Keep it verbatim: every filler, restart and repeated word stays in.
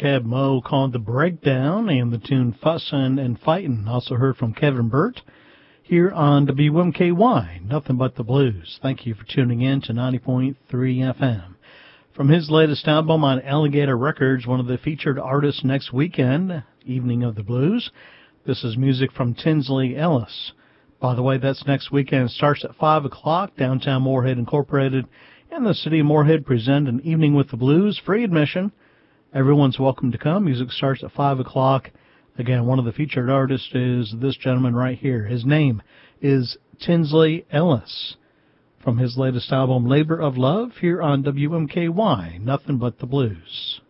Cab Mo called The Breakdown and the tune Fussin' and Fightin'. Also heard from Kevin Burt here on W M K Y, Nothing But the Blues. Thank you for tuning in to ninety point three F M. From his latest album on Alligator Records, one of the featured artists next weekend, Evening of the Blues, this is music from Tinsley Ellis. By the way, that's next weekend. It starts at five o'clock. Downtown Moorhead Incorporated and the City of Moorhead present an Evening with the Blues, free admission. Everyone's welcome to come. Music starts at five o'clock. Again, one of the featured artists is this gentleman right here. His name is Tinsley Ellis. From his latest album, Labor of Love, here on W M K Y, Nothing But the Blues.